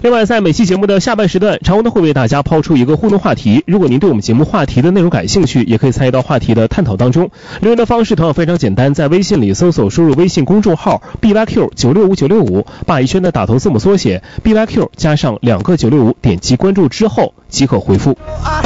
另外，在每期节目的下半时段，常文呢会为大家抛出一个互动话题。如果您对我们节目话题的内容感兴趣，也可以参与到话题的探讨当中。留言的方式同样非常简单，在微信里搜索输入微信公众号 BYQ965965，把一圈的打头字母缩写 BYQ 加上2个965，点击关注之后即可回复。